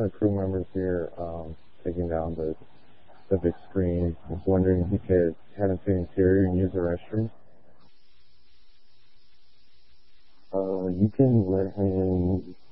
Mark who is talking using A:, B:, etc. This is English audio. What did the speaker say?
A: of the crew members here taking down the big screen. I was wondering if he could head into the interior and use the restroom. You can let him